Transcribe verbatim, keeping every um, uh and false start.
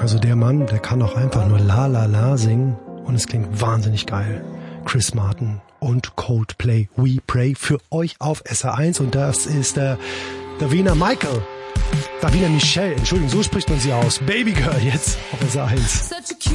Also der Mann, der kann auch einfach nur La La La singen und es klingt wahnsinnig geil. Chris Martin und Coldplay, We Pray für euch auf S R eins und das ist der Davina Michael, Davina Michelle, Entschuldigung, so spricht man sie aus. Baby Girl jetzt auf S R eins. Such a